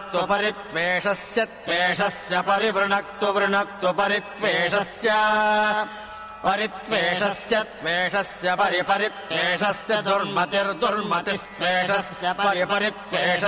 वृणक्तु परित्वेषस्य त्वेषस्य परिवृणक्तु वृणक्तु परित्वेषस्य परित्वेषस्य त्वेषस्य परिपरित्वेषस्य दुर्मतिर्दुर्मतिस्त्वेषस्य परिपरित्वेष